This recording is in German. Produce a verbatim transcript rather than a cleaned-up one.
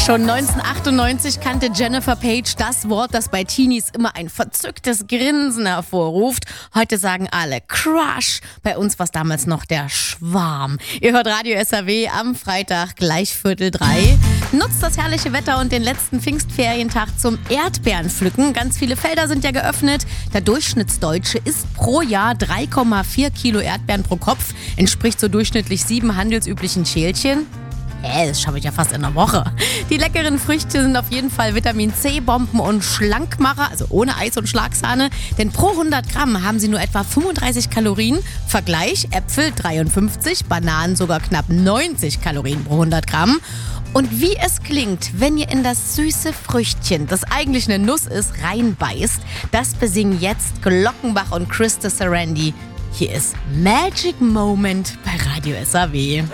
Schon neunzehnhundertachtundneunzig kannte Jennifer Page das Wort, das bei Teenies immer ein verzücktes Grinsen hervorruft. Heute sagen alle Crush. Bei uns war es damals noch der Schwarm. Ihr hört Radio S R W am Freitag gleich Viertel drei. Nutzt das herrliche Wetter und den letzten Pfingstferientag zum Erdbeerenpflücken. Ganz viele Felder sind ja geöffnet. Der Durchschnittsdeutsche isst pro Jahr drei Komma vier Kilo Erdbeeren pro Kopf. Entspricht so durchschnittlich sieben handelsüblichen Schälchen. Hä, das schaffe ich ja fast in einer Woche. Die leckeren Früchte sind auf jeden Fall Vitamin-C-Bomben und Schlankmacher, also ohne Eis und Schlagsahne. Denn pro hundert Gramm haben sie nur etwa fünfunddreißig Kalorien. Vergleich, Äpfel dreiundfünfzig, Bananen sogar knapp neunzig Kalorien pro hundert Gramm. Und wie es klingt, wenn ihr in das süße Früchtchen, das eigentlich eine Nuss ist, reinbeißt, das besingen jetzt Glockenbach und Krista Sarandon. Hier ist Magic Moment bei Radio S R W.